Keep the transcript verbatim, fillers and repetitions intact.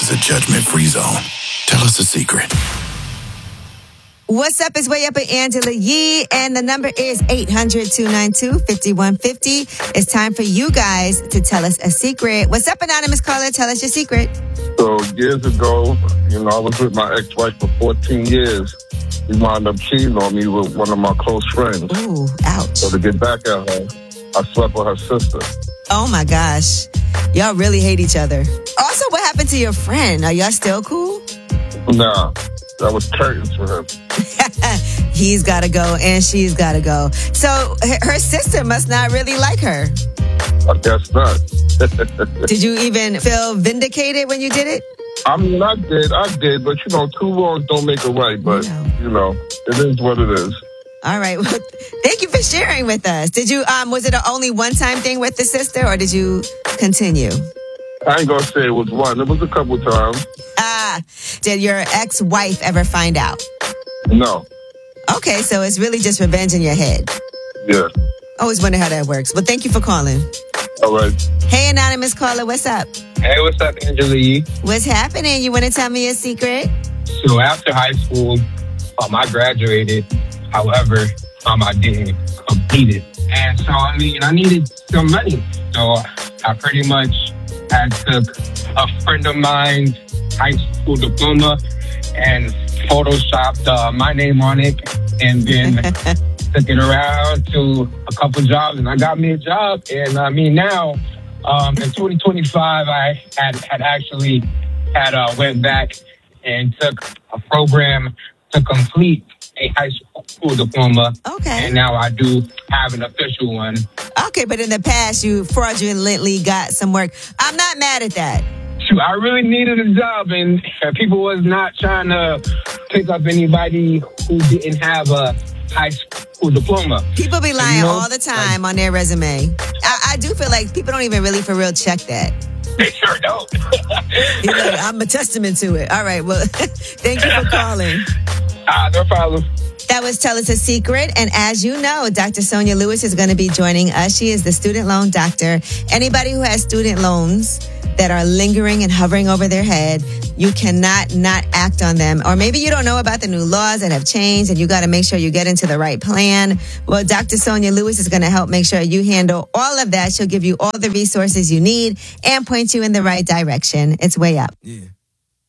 is a judgment-free zone. Tell us a secret. What's up? It's Way Up with Angela Yee, and the number is eight hundred, two nine two, five one five zero. It's time for you guys to tell us a secret. What's up, anonymous caller? Tell us your secret. So years ago, you know, I was with my ex-wife for fourteen years. She wound up cheating on me with one of my close friends. Ooh, ouch. So to get back at her, I slept with her sister. Oh, my gosh. Y'all really hate each other. Also, what happened to your friend? Are y'all still cool? Nah, that was curtains for him. He's got to go and she's got to go. So her sister must not really like her. I guess not. Did you even feel vindicated when you did it? I mean, I did, I did, but you know, two wrongs don't make a right. But No. you know, it is what it is. All right. Well, thank you for sharing with us. Did you? Um, was it an only one-time thing with the sister, or did you continue? I ain't gonna say it was one. It was a couple times. Ah, did your ex-wife ever find out? No. Okay, so it's really just revenge in your head. Yeah. Always wonder how that works. Well, thank you for calling. All right. Hey, anonymous caller, what's up? Hey, what's up, Angela Yee? What's happening? You want to tell me a secret? So after high school, um, I graduated. However, um, I didn't complete it. And so, I mean, I needed some money. So I pretty much had took a friend of mine's high school diploma and photoshopped uh, my name on it, and then took it around to a couple jobs, and I got me a job. And I mean, now um, in twenty twenty-five, I had had actually had uh, went back and took a program to complete a high school diploma. Okay. And now I do have an official one. Okay, but in the past, you fraudulently got some work. I'm not mad at that. Shoot, I really needed a job, and people was not trying to pick up anybody who didn't have a high school diploma. People be lying You know, all the time on their resume. I, I do feel like people don't even really for real check that. They sure don't. You're like, I'm a testament to it. All right, well, thank you for calling. Ah, no problem. That was Tell Us a Secret. And as you know, Doctor Sonia Lewis is going to be joining us. She is the student loan doctor. Anybody who has student loans that are lingering and hovering over their head, you cannot not act on them. Or maybe you don't know about the new laws that have changed and you got to make sure you get into the right plan. Well, Doctor Sonia Lewis is going to help make sure you handle all of that. She'll give you all the resources you need and point you in the right direction. It's Way Up. Yeah.